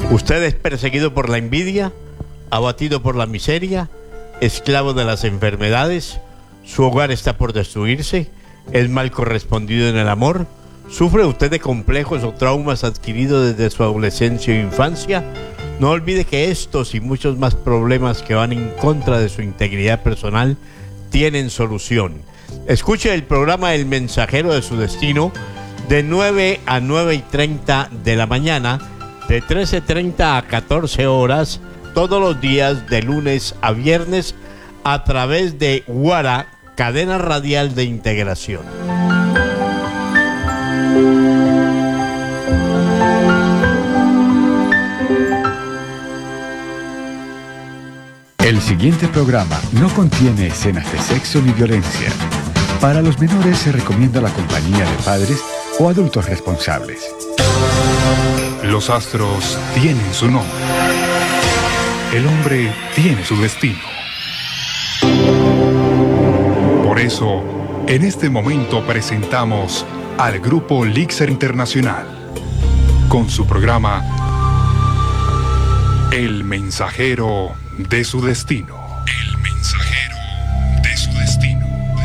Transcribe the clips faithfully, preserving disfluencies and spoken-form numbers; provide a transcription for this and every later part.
Usted es perseguido por la envidia, abatido por la miseria, esclavo de las enfermedades, su hogar está por destruirse, es mal correspondido en el amor, sufre usted de complejos o traumas adquiridos desde su adolescencia o infancia. No olvide que estos y muchos más problemas que van en contra de su integridad personal tienen solución. Escuche el programa El Mensajero de su Destino de nueve a nueve y treinta de la mañana, de trece treinta a catorce horas, todos los días de lunes a viernes a través de Guara, cadena radial de integración. El siguiente programa no contiene escenas de sexo ni violencia. Para los menores se recomienda la compañía de padres o adultos responsables. Los astros tienen su nombre. El hombre tiene su destino. Por eso, en este momento presentamos al Grupo Lixer Internacional con su programa El Mensajero de su Destino. El Mensajero de su Destino.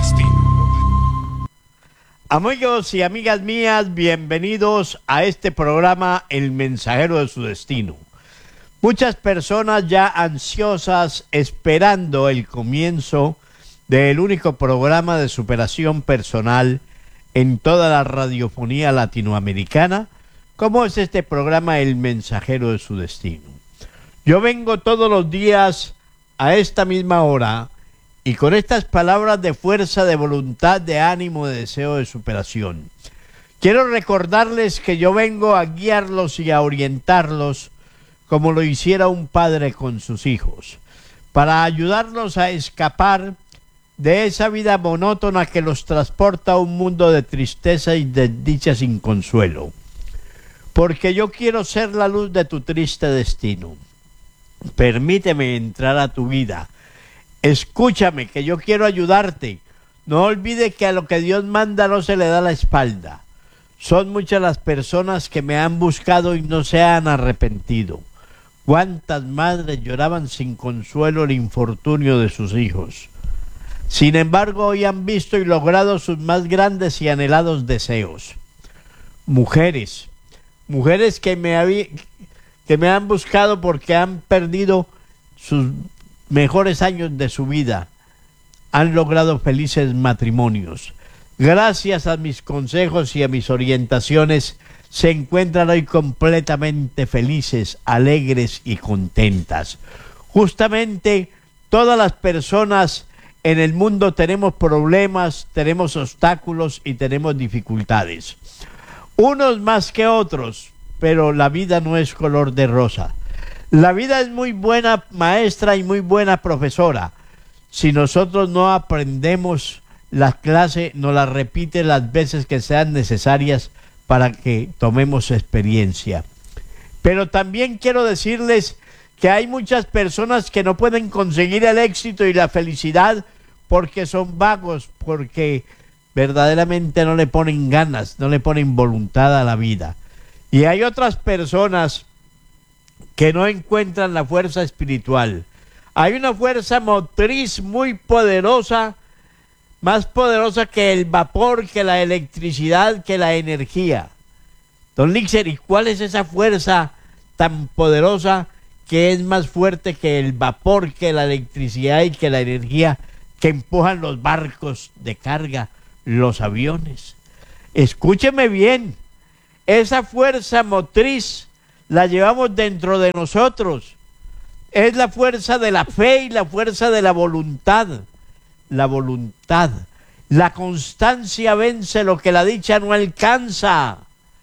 Destino. Amigos y amigas mías, bienvenidos a este programa El Mensajero de su Destino. Muchas personas ya ansiosas esperando el comienzo del único programa de superación personal en toda la radiofonía latinoamericana, como es este programa El Mensajero de su Destino. Yo vengo todos los días a esta misma hora y con estas palabras de fuerza, de voluntad, de ánimo, de deseo de superación. Quiero recordarles que yo vengo a guiarlos y a orientarlos como lo hiciera un padre con sus hijos, para ayudarlos a escapar de esa vida monótona que los transporta a un mundo de tristeza y desdicha sin consuelo. Porque yo quiero ser la luz de tu triste destino. Permíteme entrar a tu vida. Escúchame, que yo quiero ayudarte. No olvide que a lo que Dios manda no se le da la espalda. Son muchas las personas que me han buscado y no se han arrepentido. ¿Cuántas madres lloraban sin consuelo el infortunio de sus hijos? Sin embargo, hoy han visto y logrado sus más grandes y anhelados deseos. Mujeres, mujeres que me, habí, que me han buscado porque han perdido sus mejores años de su vida, han logrado felices matrimonios. Gracias a mis consejos y a mis orientaciones, se encuentran hoy completamente felices, alegres y contentas. Justamente todas las personas en el mundo tenemos problemas, tenemos obstáculos y tenemos dificultades. Unos más que otros, pero la vida no es color de rosa. La vida es muy buena maestra y muy buena profesora. Si nosotros no aprendemos la clase, nos la repite las veces que sean necesarias para que tomemos experiencia. Pero también quiero decirles que hay muchas personas que no pueden conseguir el éxito y la felicidad porque son vagos, porque verdaderamente no le ponen ganas, no le ponen voluntad a la vida. Y hay otras personas que no encuentran la fuerza espiritual. Hay una fuerza motriz muy poderosa, más poderosa que el vapor, que la electricidad, que la energía. Don Lixer, ¿y cuál es esa fuerza tan poderosa que es más fuerte que el vapor, que la electricidad y que la energía que empujan los barcos de carga, los aviones? Escúcheme bien, esa fuerza motriz la llevamos dentro de nosotros. Es la fuerza de la fe y la fuerza de la voluntad. La voluntad. La constancia vence lo que la dicha no alcanza.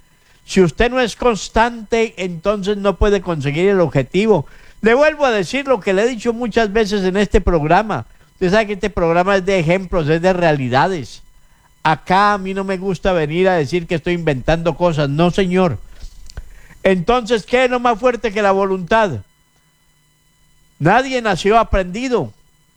Si usted no es constante, entonces no puede conseguir el objetivo. Le vuelvo a decir lo que le he dicho muchas veces en este programa. Usted sabe que este programa es de ejemplos, es de realidades. Acá a mí no me gusta venir a decir que estoy inventando cosas. No, señor. Entonces, ¿qué es lo más fuerte que la voluntad? Nadie nació aprendido.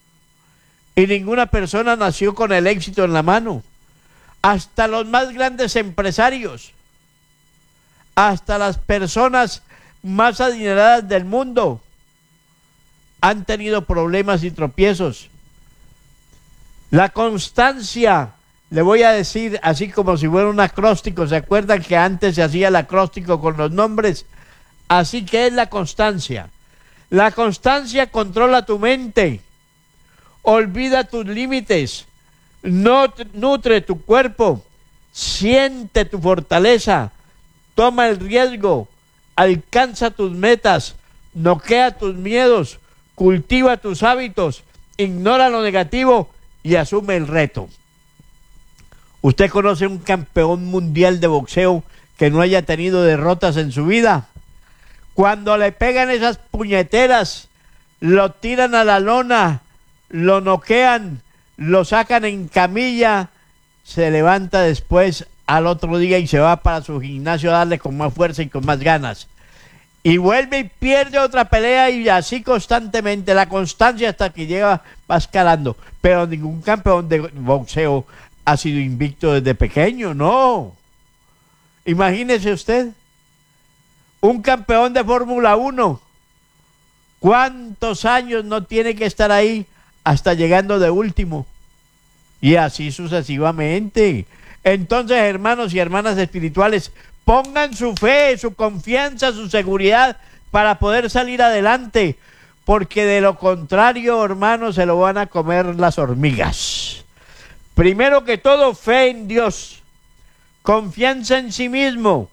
Y ninguna persona nació con el éxito en la mano. Hasta los más grandes empresarios, hasta las personas más adineradas del mundo han tenido problemas y tropiezos. La constancia, le voy a decir así como si fuera un acróstico. ¿Se acuerdan que antes se hacía el acróstico con los nombres? Así que es la constancia. La constancia controla tu mente, olvida tus límites, no nutre tu cuerpo, siente tu fortaleza, toma el riesgo, alcanza tus metas, noquea tus miedos, cultiva tus hábitos, ignora lo negativo y asume el reto. ¿Usted conoce un campeón mundial de boxeo que no haya tenido derrotas en su vida? Cuando le pegan esas puñeteras, lo tiran a la lona, lo noquean, lo sacan en camilla, se levanta después al otro día y se va para su gimnasio a darle con más fuerza y con más ganas. Y vuelve y pierde otra pelea y así constantemente, la constancia hasta que llega, va escalando. Pero ningún campeón de boxeo ha sido invicto desde pequeño, no. Imagínese usted, un campeón de Fórmula uno, ¿cuántos años no tiene que estar ahí hasta llegando de último? Y así sucesivamente. Entonces, hermanos y hermanas espirituales, pongan su fe, su confianza, su seguridad para poder salir adelante, porque de lo contrario, hermanos, se lo van a comer las hormigas. Primero que todo, fe en Dios, confianza en sí mismo,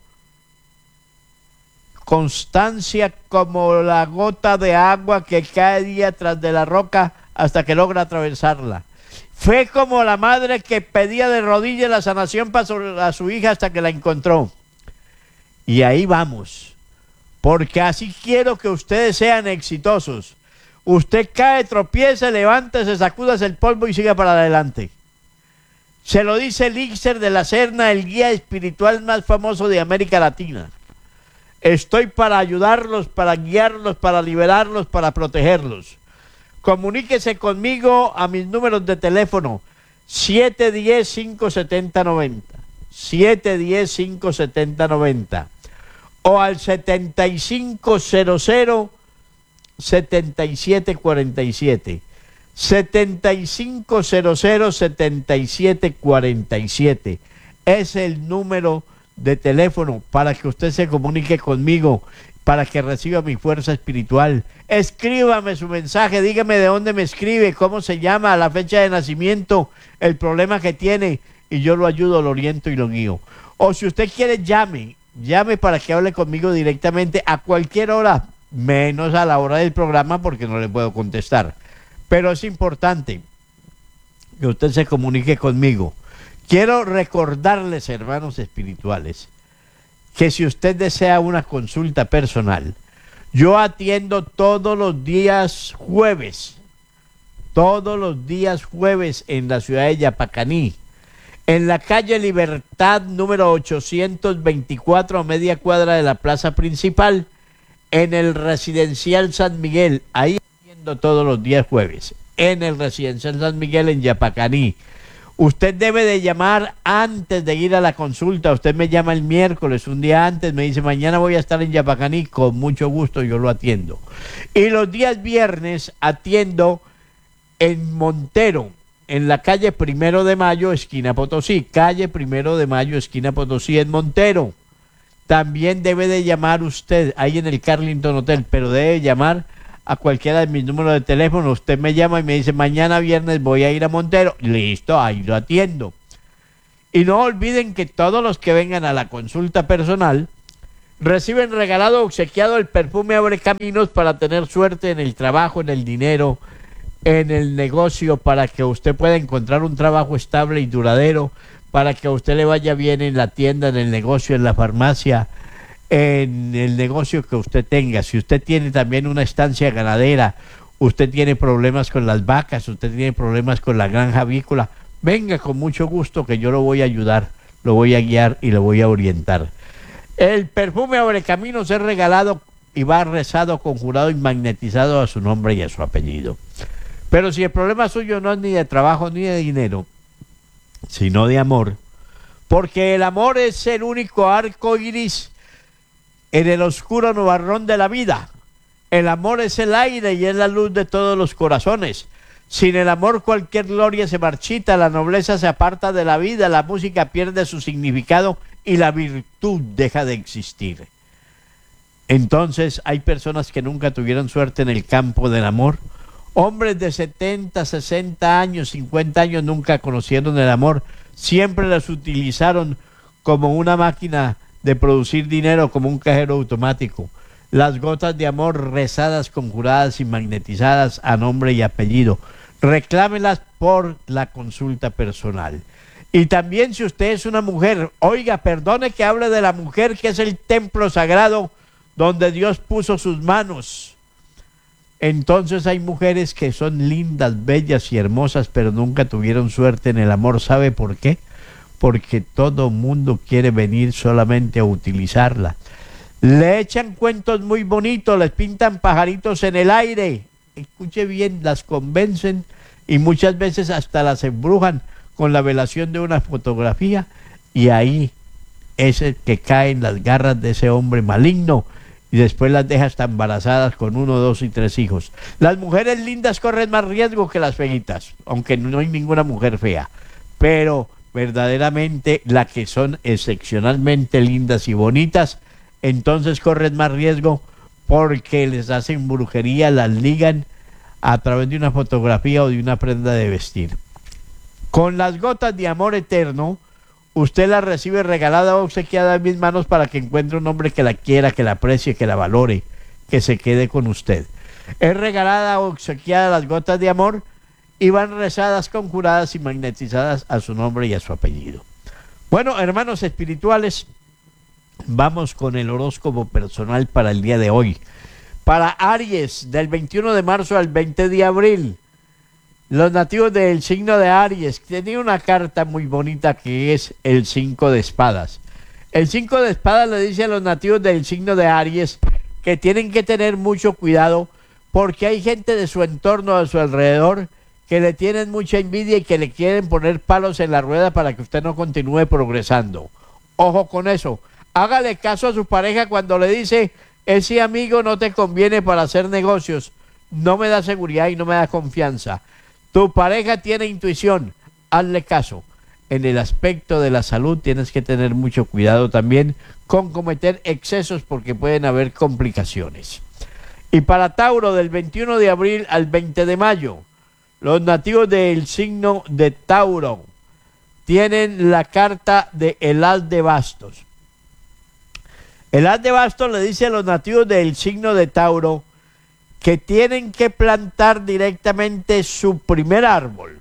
constancia como la gota de agua que cae día tras de la roca hasta que logra atravesarla. Fe como la madre que pedía de rodillas la sanación para su, a su hija hasta que la encontró. Y ahí vamos, porque así quiero que ustedes sean exitosos. Usted cae, tropieza, levántese, sacúdase el polvo y siga para adelante. Se lo dice Elixir de la Serna, el guía espiritual más famoso de América Latina. Estoy para ayudarlos, para guiarlos, para liberarlos, para protegerlos. Comuníquese conmigo a mis números de teléfono siete uno cero, cinco siete cero, nueve cero, siete uno cero, cinco siete cero, nueve cero o al setenta y cinco cero cero, setenta y siete cuarenta y siete, setenta y cinco cero cero, setenta y siete cuarenta y siete. Es el número de teléfono para que usted se comunique conmigo, para que reciba mi fuerza espiritual. Escríbame su mensaje, dígame de dónde me escribe, cómo se llama, la fecha de nacimiento, el problema que tiene, y yo lo ayudo, lo oriento y lo guío. O si usted quiere, llame, llame para que hable conmigo directamente a cualquier hora, menos a la hora del programa porque no le puedo contestar. Pero es importante que usted se comunique conmigo. Quiero recordarles, hermanos espirituales, que si usted desea una consulta personal, yo atiendo todos los días jueves, todos los días jueves en la ciudad de Yapacaní, en la calle Libertad número ochocientos veinticuatro, a media cuadra de la plaza principal, en el Residencial San Miguel. Ahí atiendo todos los días jueves, en el Residencial San Miguel en Yapacaní. Usted debe de llamar antes de ir a la consulta. Usted me llama el miércoles, un día antes, me dice, mañana voy a estar en Yapacaní, con mucho gusto yo lo atiendo. Y los días viernes atiendo en Montero, en la calle Primero de Mayo, esquina Potosí, calle Primero de Mayo, esquina Potosí, en Montero. También debe de llamar usted, ahí en el Carlington Hotel, pero debe llamar a cualquiera de mis números de teléfono. Usted me llama y me dice, mañana viernes voy a ir a Montero. Listo, ahí lo atiendo. Y no olviden que todos los que vengan a la consulta personal reciben regalado, obsequiado el perfume Abre Caminos para tener suerte en el trabajo, en el dinero, en el negocio, para que usted pueda encontrar un trabajo estable y duradero, para que a usted le vaya bien en la tienda, en el negocio, en la farmacia, en el negocio que usted tenga. Si usted tiene también una estancia ganadera, usted tiene problemas con las vacas, usted tiene problemas con la granja avícola, venga con mucho gusto que yo lo voy a ayudar, lo voy a guiar y lo voy a orientar. El perfume Abre Caminos es regalado y va rezado, conjurado y magnetizado a su nombre y a su apellido. Pero si el problema suyo no es ni de trabajo ni de dinero, sino de amor, porque el amor es el único arco iris en el oscuro nubarrón de la vida. El amor es el aire y es la luz de todos los corazones. Sin el amor cualquier gloria se marchita, la nobleza se aparta de la vida, la música pierde su significado y la virtud deja de existir. Entonces hay personas que nunca tuvieron suerte en el campo del amor. Hombres de setenta, sesenta años, cincuenta años nunca conocieron el amor. Siempre las utilizaron como una máquina de producir dinero, como un cajero automático. Las gotas de amor rezadas, conjuradas y magnetizadas a nombre y apellido. Reclámelas por la consulta personal. Y también si usted es una mujer, oiga, perdone que hable de la mujer, que es el templo sagrado donde Dios puso sus manos. Entonces hay mujeres que son lindas, bellas y hermosas, pero nunca tuvieron suerte en el amor. ¿Sabe por qué? Porque todo mundo quiere venir solamente a utilizarla. Le echan cuentos muy bonitos, les pintan pajaritos en el aire. Escuche bien, las convencen y muchas veces hasta las embrujan con la velación de una fotografía, y ahí es el que cae en las garras de ese hombre maligno y después las deja hasta embarazadas con uno, dos y tres hijos. Las mujeres lindas corren más riesgo que las feitas, aunque no hay ninguna mujer fea, pero verdaderamente las que son excepcionalmente lindas y bonitas, entonces corren más riesgo porque les hacen brujería, las ligan a través de una fotografía o de una prenda de vestir. Con las gotas de amor eterno, usted la recibe regalada o obsequiada en mis manos para que encuentre un hombre que la quiera, que la aprecie, que la valore, que se quede con usted. Es regalada o obsequiada las gotas de amor y van rezadas, conjuradas y magnetizadas a su nombre y a su apellido. Bueno, hermanos espirituales, vamos con el horóscopo personal para el día de hoy. Para Aries, del veintiuno de marzo al veinte de abril, los nativos del signo de Aries tienen una carta muy bonita que es el cinco de espadas. El cinco de espadas le dice a los nativos del signo de Aries que tienen que tener mucho cuidado porque hay gente de su entorno, a su alrededor, que le tienen mucha envidia y que le quieren poner palos en la rueda para que usted no continúe progresando. Ojo con eso. Hágale caso a su pareja cuando le dice: ese amigo no te conviene para hacer negocios, no me da seguridad y no me da confianza. Tu pareja tiene intuición, hazle caso. En el aspecto de la salud tienes que tener mucho cuidado también con cometer excesos porque pueden haber complicaciones. Y para Tauro, del veintiuno de abril al veinte de mayo, los nativos del signo de Tauro tienen la carta de el As de Bastos. El As de Bastos le dice a los nativos del signo de Tauro que tienen que plantar directamente su primer árbol.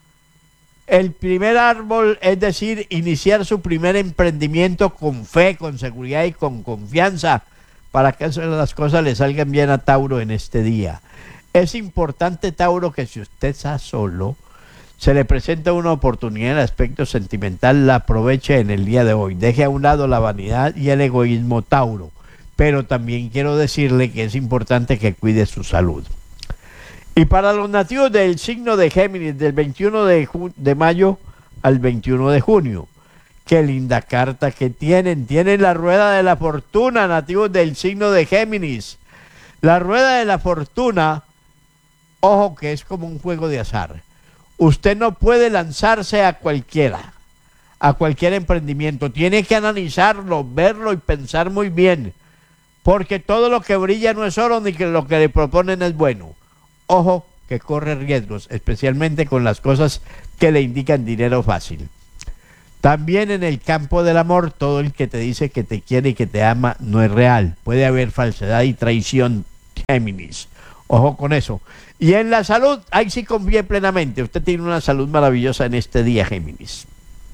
El primer árbol, es decir, iniciar su primer emprendimiento con fe, con seguridad y con confianza para que las cosas le salgan bien a Tauro en este día. Es importante, Tauro, que si usted está solo, se le presenta una oportunidad en el aspecto sentimental, la aproveche en el día de hoy. Deje a un lado la vanidad y el egoísmo, Tauro. Pero también quiero decirle que es importante que cuide su salud. Y para los nativos del signo de Géminis, del veintiuno de, de mayo al veintiuno de junio, qué linda carta que tienen. Tienen la rueda de la fortuna, nativos del signo de Géminis. La rueda de la fortuna, ojo que es como un juego de azar. Usted no puede lanzarse a cualquiera, a cualquier emprendimiento. Tiene que analizarlo, verlo y pensar muy bien. Porque todo lo que brilla no es oro, ni que lo que le proponen es bueno. Ojo que corre riesgos, especialmente con las cosas que le indican dinero fácil. También en el campo del amor, todo el que te dice que te quiere y que te ama no es real. Puede haber falsedad y traición, Géminis. Ojo con eso. Y en la salud, ahí sí confíe plenamente. Usted tiene una salud maravillosa en este día, Géminis.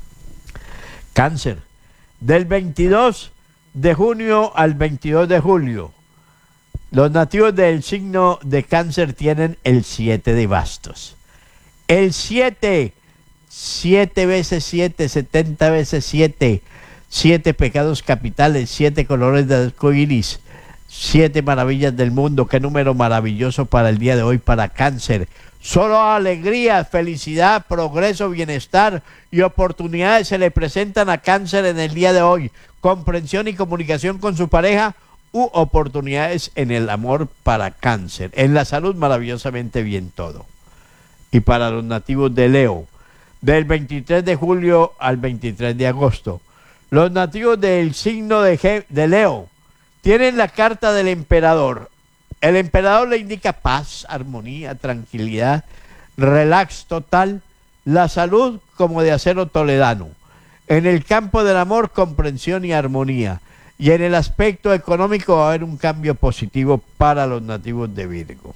Cáncer, del veintidós de junio al veintidós de julio, los nativos del signo de Cáncer tienen el siete de bastos. El siete, siete veces siete, setenta veces siete, siete pecados capitales, siete colores de arcoíris, siete maravillas del mundo. Qué número maravilloso para el día de hoy para Cáncer. Solo alegría, felicidad, progreso, bienestar y oportunidades se le presentan a Cáncer en el día de hoy. Comprensión y comunicación con su pareja u oportunidades en el amor para Cáncer. En la salud, maravillosamente bien todo. Y para los nativos de Leo, del veintitrés de julio al veintitrés de agosto. Los nativos del signo de, Ge de Leo tienen la carta del emperador. El emperador le indica paz, armonía, tranquilidad, relax total, la salud como de acero toledano. En el campo del amor, comprensión y armonía. Y en el aspecto económico va a haber un cambio positivo para los nativos de Virgo.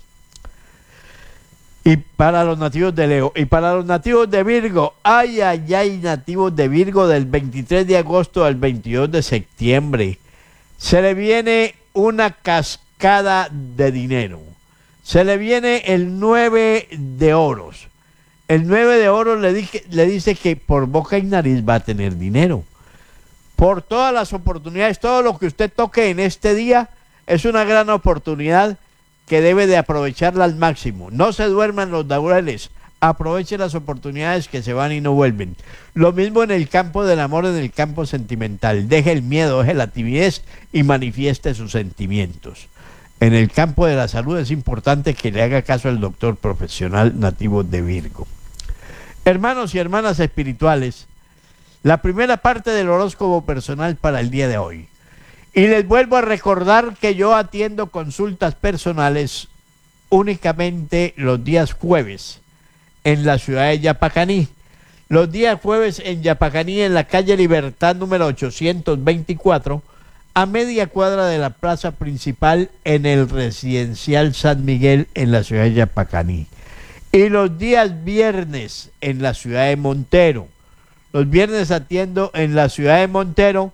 Y para los nativos de Leo. Y para los nativos de Virgo, ay, ay, ay, nativos de Virgo del veintitrés de agosto al veintidós de septiembre. Se le viene una cascada de dinero. Se le viene el nueve de oros. El nueve de oros le, dije, le dice que por boca y nariz va a tener dinero. Por todas las oportunidades, todo lo que usted toque en este día es una gran oportunidad que debe de aprovecharla al máximo. No se duerman los laureles, aproveche las oportunidades que se van y no vuelven. Lo mismo en el campo del amor, en el campo sentimental. Deje el miedo, deje la timidez y manifieste sus sentimientos. En el campo de la salud es importante que le haga caso al doctor profesional nativo de Virgo. Hermanos y hermanas espirituales, la primera parte del horóscopo personal para el día de hoy. Y les vuelvo a recordar que yo atiendo consultas personales únicamente los días jueves en la ciudad de Yapacaní. Los días jueves en Yapacaní, en la calle Libertad número ochocientos veinticuatro, a media cuadra de la plaza principal en el residencial San Miguel en la ciudad de Yapacaní. Y los días viernes en la ciudad de Montero. Los viernes atiendo en la ciudad de Montero,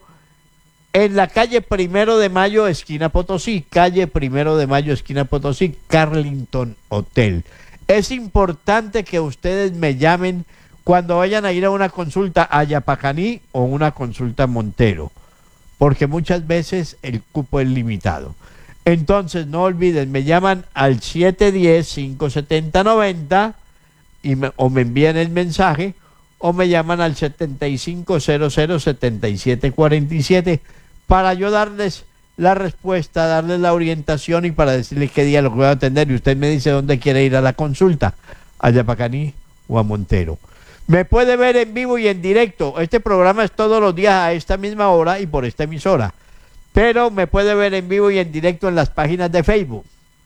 en la calle Primero de Mayo, esquina Potosí, calle Primero de Mayo, esquina Potosí, Carlington Hotel. Es importante que ustedes me llamen cuando vayan a ir a una consulta a Yapacaní o una consulta a Montero, porque muchas veces el cupo es limitado. Entonces no olviden, me llaman al siete uno cero, cinco siete cero, nueve cero y me, o me envían el mensaje, o me llaman al setenta y cinco cero cero, setenta y siete cuarenta y siete para yo darles la respuesta, darles la orientación y para decirles qué día lo voy a atender. Y usted me dice dónde quiere ir a la consulta, a Yapacaní o a Montero. Me puede ver en vivo y en directo. Este programa es todos los días a esta misma hora y por esta emisora. Pero me puede ver en vivo y en directo en las páginas de Facebook.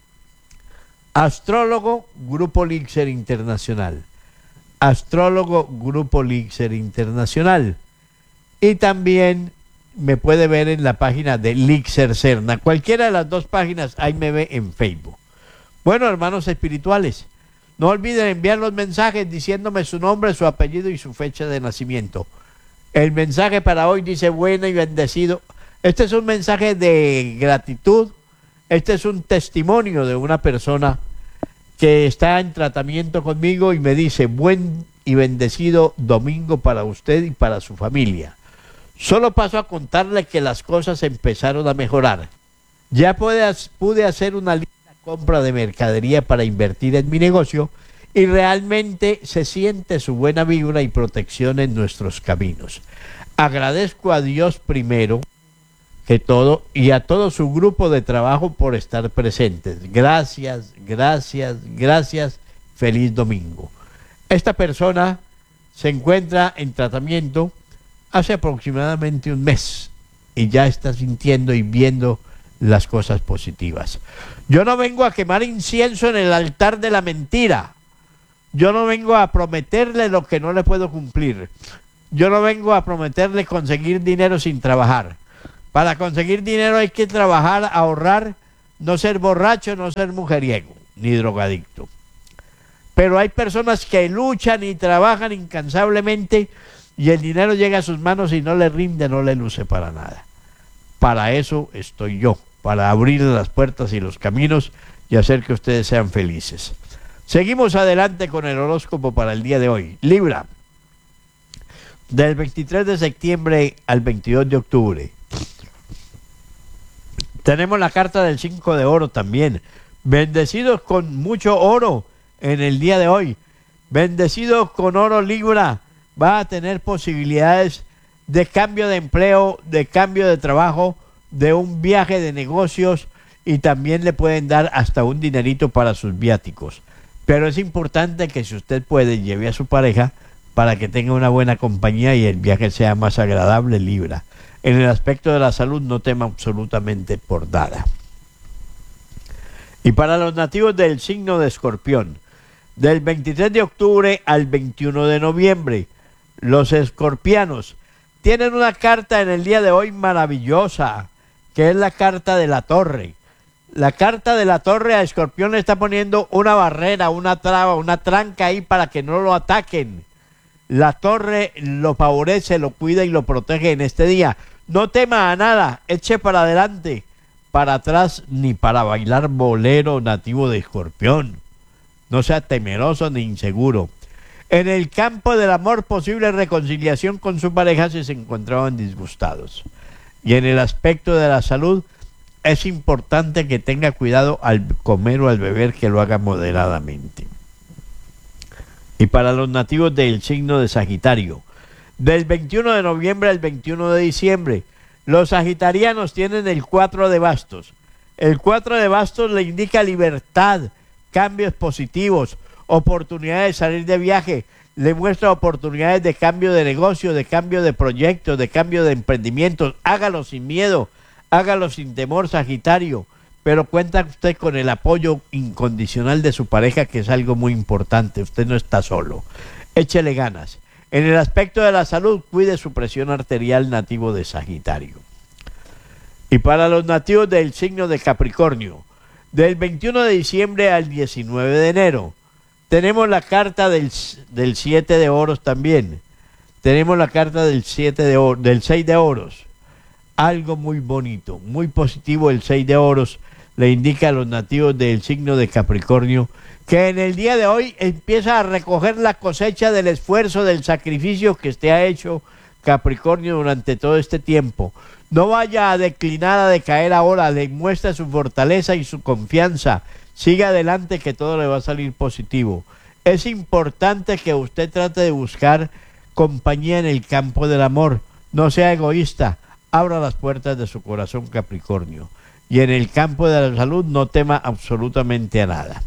Astrólogo Grupo Lixer Internacional. Astrólogo Grupo Lixer Internacional. Y también me puede ver en la página de Lixer Serna. Cualquiera de las dos páginas, ahí me ve en Facebook. Bueno, hermanos espirituales, no olviden enviar los mensajes diciéndome su nombre, su apellido y su fecha de nacimiento. El mensaje para hoy dice: bueno y bendecido. Este es un mensaje de gratitud. Este es un testimonio de una persona que está en tratamiento conmigo y me dice: buen y bendecido domingo para usted y para su familia. Solo paso a contarle que las cosas empezaron a mejorar. Ya pude, pude hacer una linda compra de mercadería para invertir en mi negocio y realmente se siente su buena vibra y protección en nuestros caminos. Agradezco a Dios primero que todo y a todo su grupo de trabajo por estar presentes. Gracias, gracias, gracias. Feliz domingo. Esta persona se encuentra en tratamiento hace aproximadamente un mes y ya está sintiendo y viendo las cosas positivas. Yo no vengo a quemar incienso en el altar de la mentira. Yo no vengo a prometerle lo que no le puedo cumplir. Yo no vengo a prometerle conseguir dinero sin trabajar. Para conseguir dinero hay que trabajar, ahorrar, no ser borracho, no ser mujeriego, ni drogadicto. Pero hay personas que luchan y trabajan incansablemente y el dinero llega a sus manos y no le rinde, no le luce para nada. Para eso estoy yo, para abrir las puertas y los caminos y hacer que ustedes sean felices. Seguimos adelante con el horóscopo para el día de hoy. Libra, del veintitrés de septiembre al veintidós de octubre. Tenemos la carta del cinco de oro también. Bendecidos con mucho oro en el día de hoy. Bendecidos con oro, Libra. Va a tener posibilidades de cambio de empleo, de cambio de trabajo. de un viaje de negocios y también le pueden dar hasta un dinerito para sus viáticos. Pero es importante que si usted puede, lleve a su pareja para que tenga una buena compañía y el viaje sea más agradable, Libra. En el aspecto de la salud no tema absolutamente por nada. Y para los nativos del signo de Escorpión, del veintitrés de octubre al veintiuno de noviembre, los escorpianos tienen una carta en el día de hoy maravillosa, que es la carta de la torre. La carta de la torre a Escorpión le está poniendo una barrera, una traba, una tranca ahí para que no lo ataquen. La torre lo favorece, lo cuida y lo protege en este día. No tema a nada, eche para adelante, para atrás ni para bailar bolero nativo de Escorpión. No sea temeroso ni inseguro. En el campo del amor, posible reconciliación con su pareja si se encontraban disgustados. Y en el aspecto de la salud, es importante que tenga cuidado al comer o al beber, que lo haga moderadamente. Y para los nativos del signo de Sagitario, del veintiuno de noviembre al veintiuno de diciembre, los sagitarianos tienen el cuatro de bastos. El cuatro de bastos le indica libertad, cambios positivos, oportunidades de salir de viaje, le muestra oportunidades de cambio de negocio, de cambio de proyectos, de cambio de emprendimientos. Hágalo sin miedo, hágalo sin temor, Sagitario, pero cuenta usted con el apoyo incondicional de su pareja, que es algo muy importante. Usted no está solo. Échele ganas. En el aspecto de la salud, cuide su presión arterial, nativo de Sagitario. Y para los nativos del signo de Capricornio, del veintiuno de diciembre al diecinueve de enero, tenemos la carta del, del siete de oros también. Tenemos la carta del, siete de or, del seis de oros. Algo muy bonito, muy positivo. El seis de oros le indica a los nativos del signo de Capricornio que en el día de hoy empieza a recoger la cosecha del esfuerzo, del sacrificio que usted ha hecho, Capricornio, durante todo este tiempo. No vaya a declinar, a decaer ahora, demuestra su fortaleza y su confianza. Siga adelante, que todo le va a salir positivo. Es importante que usted trate de buscar compañía en el campo del amor. No sea egoísta, abra las puertas de su corazón, Capricornio. Y en el campo de la salud no tema absolutamente a nada.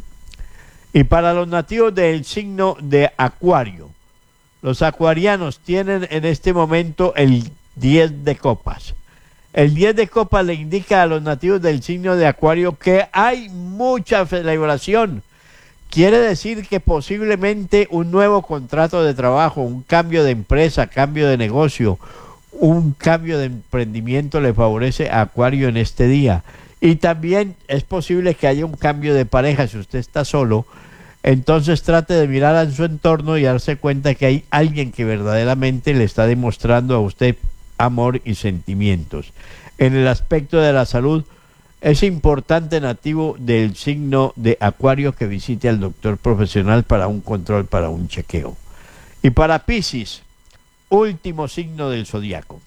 Y para los nativos del signo de Acuario, los acuarianos tienen en este momento el diez de copas. El diez de copas le indica a los nativos del signo de Acuario que hay mucha celebración. Quiere decir que posiblemente un nuevo contrato de trabajo, un cambio de empresa, cambio de negocio, un cambio de emprendimiento le favorece a Acuario en este día. Y también es posible que haya un cambio de pareja si usted está solo. Entonces trate de mirar a su entorno y darse cuenta que hay alguien que verdaderamente le está demostrando a usted amor y sentimientos. En el aspecto de la salud, es importante, nativo del signo de Acuario, que visite al doctor profesional para un control, para un chequeo. Y para Piscis, último signo del zodiaco,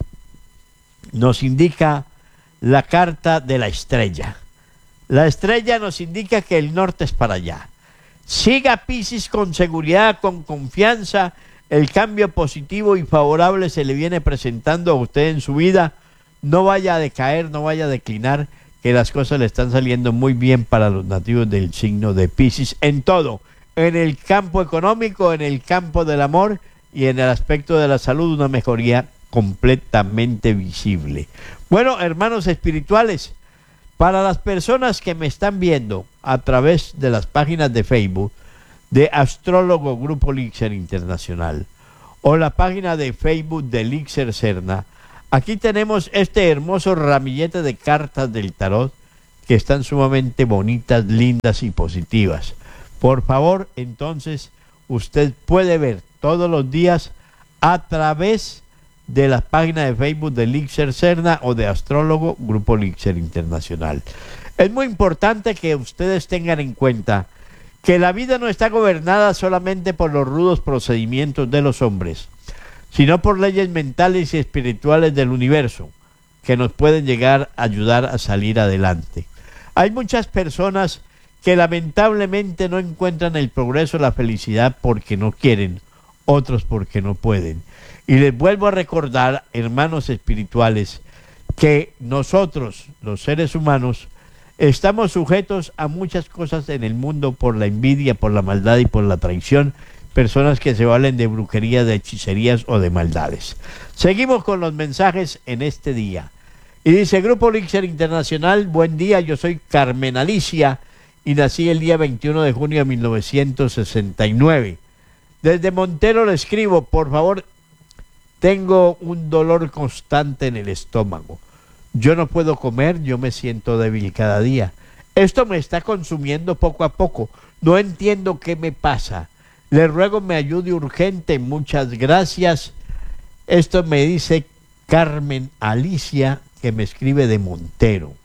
nos indica la carta de la estrella. La estrella nos indica que el norte es para allá. Siga, Piscis, con seguridad, con confianza. El cambio positivo y favorable se le viene presentando a usted en su vida. No vaya a decaer, no vaya a declinar, que las cosas le están saliendo muy bien para los nativos del signo de Piscis en todo, en el campo económico, en el campo del amor y en el aspecto de la salud, una mejoría completamente visible. Bueno, hermanos espirituales, para las personas que me están viendo a través de las páginas de Facebook de Astrólogo Grupo Lixer Internacional o la página de Facebook de Lixer Serna, aquí tenemos este hermoso ramillete de cartas del tarot que están sumamente bonitas, lindas y positivas. Por favor, entonces, usted puede ver todos los días a través de la página de Facebook de Lixer Serna o de Astrólogo Grupo Lixer Internacional. Es muy importante que ustedes tengan en cuenta que la vida no está gobernada solamente por los rudos procedimientos de los hombres, sino por leyes mentales y espirituales del universo que nos pueden llegar a ayudar a salir adelante. Hay muchas personas que lamentablemente no encuentran el progreso, la felicidad porque no quieren, otros porque no pueden. Y les vuelvo a recordar, hermanos espirituales, que nosotros, los seres humanos, estamos sujetos a muchas cosas en el mundo por la envidia, por la maldad y por la traición. Personas que se valen de brujería, de hechicerías o de maldades. Seguimos con los mensajes en este día. Y dice, Grupo Elixir Internacional, buen día, yo soy Carmen Alicia y nací el día veintiuno de junio de mil novecientos sesenta y nueve. Desde Montero le escribo, por favor, tengo un dolor constante en el estómago. Yo no puedo comer, yo me siento débil cada día. Esto me está consumiendo poco a poco. No entiendo qué me pasa. Le ruego me ayude urgente, muchas gracias. Esto me dice Carmen Alicia, que me escribe de Montero.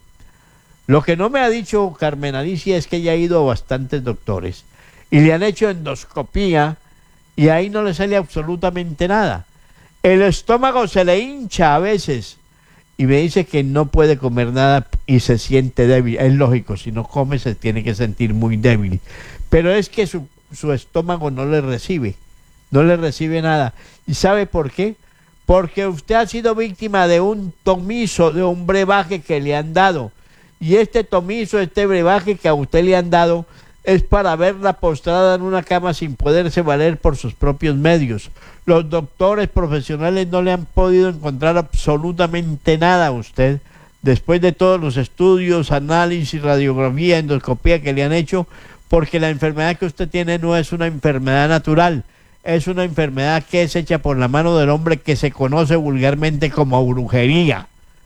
Lo que no me ha dicho Carmen Alicia es que ella ha ido a bastantes doctores y le han hecho endoscopía y ahí no le sale absolutamente nada. El estómago se le hincha a veces y me dice que no puede comer nada y se siente débil. Es lógico, si no come se tiene que sentir muy débil. Pero es que su su estómago no le recibe, no le recibe nada. ¿Y sabe por qué? Porque usted ha sido víctima de un tomizo, de un brebaje que le han dado. Y este tomizo, este brebaje que a usted le han dado, es para verla postrada en una cama sin poderse valer por sus propios medios. Los doctores profesionales no le han podido encontrar absolutamente nada a usted. Después de todos los estudios, análisis, radiografía, endoscopía que le han hecho, porque la enfermedad que usted tiene no es una enfermedad natural, es una enfermedad que es hecha por la mano del hombre, que se conoce vulgarmente como brujería.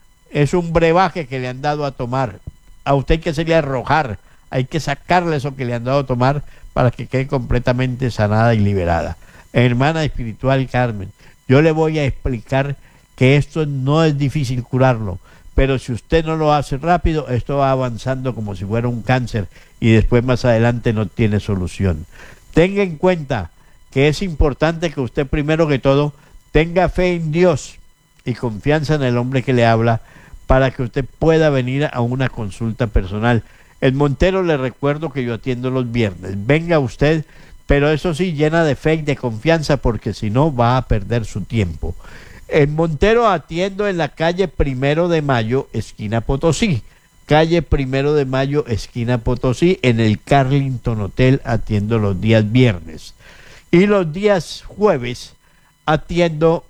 Es un brebaje que le han dado a tomar. A usted hay que hacerle arrojar, hay que sacarle eso que le han dado a tomar para que quede completamente sanada y liberada. Hermana espiritual Carmen, yo le voy a explicar que esto no es difícil curarlo, pero si usted no lo hace rápido, esto va avanzando como si fuera un cáncer y después más adelante no tiene solución. Tenga en cuenta que es importante que usted primero que todo tenga fe en Dios y confianza en el hombre que le habla para que usted pueda venir a una consulta personal. En Montero le recuerdo que yo atiendo los viernes. Venga usted, pero eso sí, llena de fe y de confianza, porque si no va a perder su tiempo. En Montero atiendo en la calle Primero de Mayo, esquina Potosí. Calle Primero de Mayo, esquina Potosí, en el Carlington Hotel atiendo los días viernes. Y los días jueves atiendo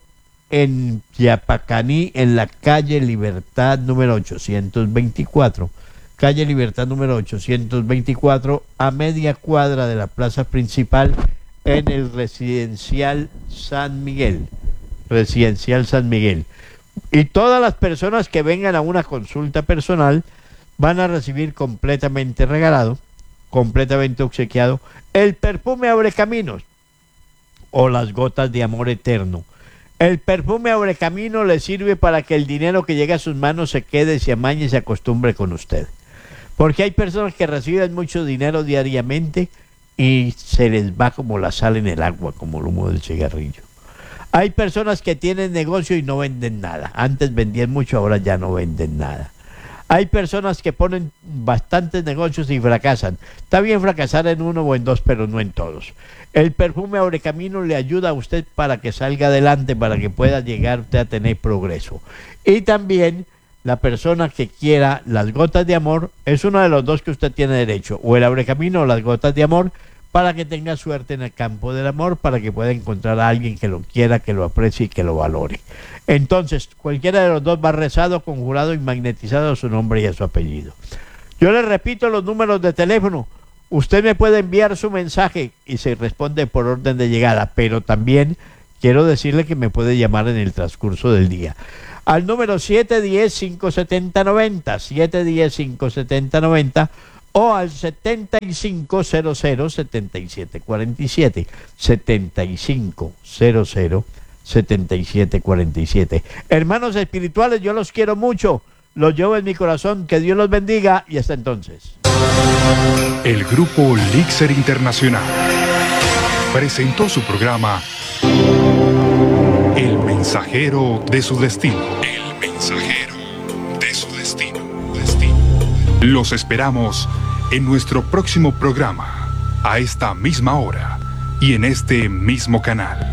en Yapacaní, en la calle Libertad número ochocientos veinticuatro. Calle Libertad número ochocientos veinticuatro, a media cuadra de la plaza principal, en el Residencial San Miguel. Residencial San Miguel. Y todas las personas que vengan a una consulta personal van a recibir completamente regalado, completamente obsequiado, el perfume Abre Caminos o las gotas de amor eterno. El perfume Abre Camino le sirve para que el dinero que llega a sus manos se quede, se amañe y se acostumbre con usted. Porque hay personas que reciben mucho dinero diariamente y se les va como la sal en el agua, como el humo del cigarrillo. Hay personas que tienen negocio y no venden nada. Antes vendían mucho, ahora ya no venden nada. Hay personas que ponen bastantes negocios y fracasan. Está bien fracasar en uno o en dos, pero no en todos. El perfume Abre Camino le ayuda a usted para que salga adelante, para que pueda llegar usted a tener progreso. Y también la persona que quiera las gotas de amor, es uno de los dos que usted tiene derecho, o el Abre Camino o las gotas de amor, para que tenga suerte en el campo del amor, para que pueda encontrar a alguien que lo quiera, que lo aprecie y que lo valore. Entonces, cualquiera de los dos va rezado, conjurado y magnetizado a su nombre y a su apellido. Yo le repito los números de teléfono. Usted me puede enviar su mensaje y se responde por orden de llegada, pero también quiero decirle que me puede llamar en el transcurso del día. Al número siete uno cero, cinco siete cero, nueve cero, siete uno cero, cinco siete cero, nueve cero, o al setenta y cinco cero cero, setenta y siete cuarenta y siete, setenta y cinco cero cero, setenta y siete cuarenta y siete. Hermanos espirituales, yo los quiero mucho, los llevo en mi corazón, que Dios los bendiga y hasta entonces. El Grupo Elixir Internacional presentó su programa El Mensajero de su Destino. El Mensajero de su Destino. Destino. Los esperamos en nuestro próximo programa, a esta misma hora y en este mismo canal.